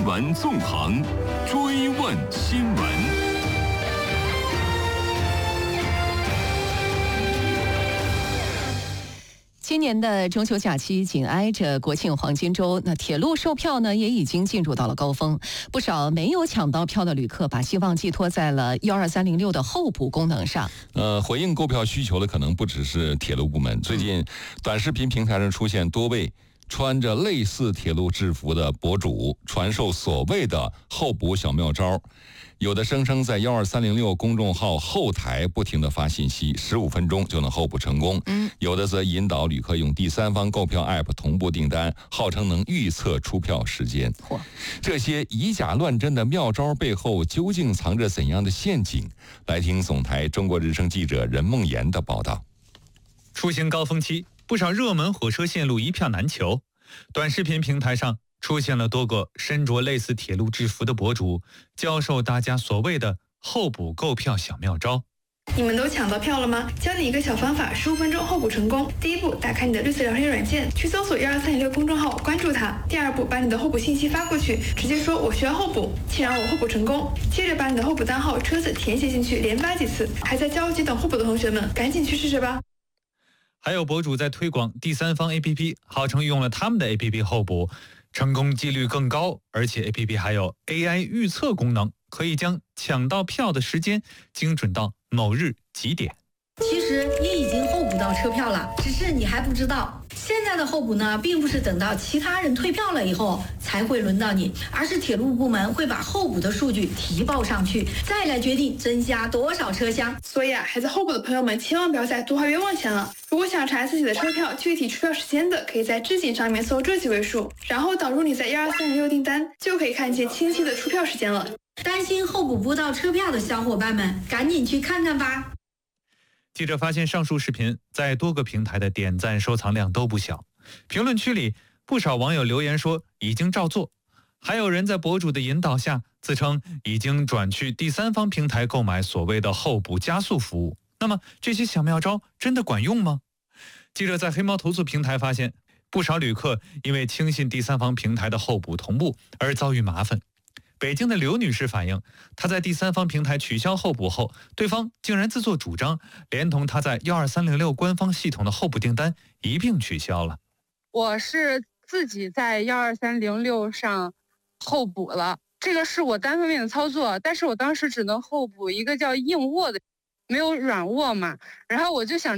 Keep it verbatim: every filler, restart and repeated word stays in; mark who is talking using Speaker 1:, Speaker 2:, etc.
Speaker 1: 新闻纵横，追问新闻。
Speaker 2: 今年的中秋假期紧挨着国庆黄金周，那铁路售票呢也已经进入到了高峰，不少没有抢到票的旅客把希望寄托在了一二三零六的候补功能上。
Speaker 3: 呃，回应购票需求的可能不只是铁路部门，最近短视频平台上出现多位穿着类似铁路制服的博主传授所谓的候补小妙招，有的生生在一二三零六公众号后台不停地发信息，十五分钟就能候补成功。嗯，有的则引导旅客用第三方购票 app 同步订单，号称能预测出票时间。这些以假乱真的妙招背后究竟藏着怎样的陷阱？来听总台中国之声记者任梦妍的报道。
Speaker 4: 出行高峰期，不少热门火车线路一票难求，短视频平台上出现了多个身着类似铁路制服的博主，教授大家所谓的候补购票小妙招。
Speaker 5: 你们都抢到票了吗？教你一个小方法，十五分钟候补成功。第一步，打开你的绿色聊天软件，去搜索一二三零六公众号，关注它。第二步，把你的候补信息发过去，直接说我需要候补，请让我候补成功。接着把你的候补单号、车子填写进去，连发几次。还在焦急等候补的同学们，赶紧去试试吧。
Speaker 4: 还有博主在推广第三方 A P P， 号称用了他们的 A P P 候补，成功几率更高，而且 A P P 还有 A I 预测功能，可以将抢到票的时间精准到某日几点。
Speaker 6: 其实你已经候补到车票了，只是你还不知道。现在的候补呢，并不是等到其他人退票了以后才会轮到你，而是铁路部门会把候补的数据提报上去，再来决定增加多少车厢。
Speaker 5: 所以啊，还在候补的朋友们千万不要再多花冤枉钱了。如果想查自己的车票具体出票时间的，可以在置景上面搜这几位数，然后导入你在一二三零六订单，就可以看见清晰的出票时间了。
Speaker 6: 担心候补不到车票的小伙伴们，赶紧去看看吧。
Speaker 4: 记者发现上述视频在多个平台的点赞收藏量都不小，评论区里不少网友留言说已经照做，还有人在博主的引导下自称已经转去第三方平台购买所谓的候补加速服务。那么这些小妙招真的管用吗？记者在黑猫投诉平台发现，不少旅客因为轻信第三方平台的候补同步而遭遇麻烦。北京的刘女士反映，她在第三方平台取消候补后，对方竟然自作主张，连同她在一二三零六官方系统的候补订单一并取消了。
Speaker 7: 我是自己在一二三零六上候补了，这个是我单方面的操作，但是我当时只能候补一个叫硬卧的，没有软卧嘛，然后我就想